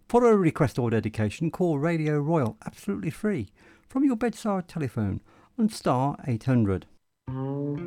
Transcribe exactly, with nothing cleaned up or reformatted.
For a request or dedication, call Radio Royal absolutely free from your bedside telephone on star eight hundred.